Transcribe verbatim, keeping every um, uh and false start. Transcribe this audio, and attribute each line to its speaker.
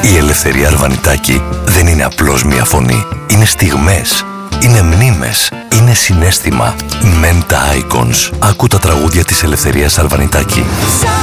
Speaker 1: Η Ελευθερία Αρβανιτάκη δεν είναι απλώς μία φωνή. Είναι στιγμές, είναι μνήμες, είναι συναίσθημα. Menta Icons. Άκου τα τραγούδια της Ελευθερίας Αρβανιτάκη.